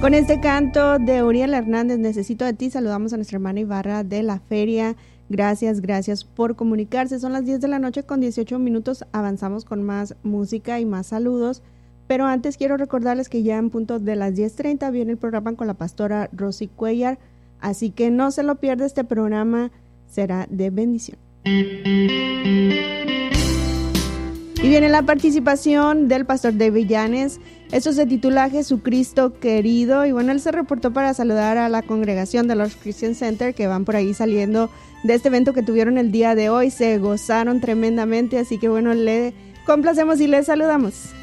Con este canto de Uriel Hernández, Necesito de ti, saludamos a nuestra hermana Ibarra de la feria. Gracias por comunicarse. Son las 10 de la noche con 18 minutos. Avanzamos con más música y más saludos. Pero antes quiero recordarles que ya en punto de las 10:30 viene el programa con la pastora Rosy Cuellar. Así que no se lo pierda, este programa será de bendición. Y viene la participación del pastor David Llanes. Esto se titula Jesucristo querido. Y bueno, él se reportó para saludar a la congregación de los Christian Center que van por ahí saliendo de este evento que tuvieron el día de hoy. Se gozaron tremendamente, así que bueno, le complacemos y le saludamos.